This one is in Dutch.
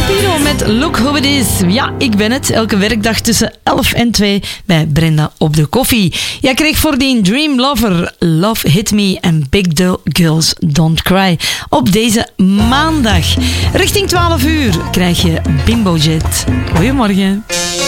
Shapiro met Look Who It Is. Ja, ik ben het. Elke werkdag tussen 11 en 2 bij Brenda op de koffie. Jij kreeg voordien Dream Lover, Love Hit Me en Big Girls Don't Cry. Op deze maandag. Richting 12 uur krijg je Bimbo Jet. Goedemorgen.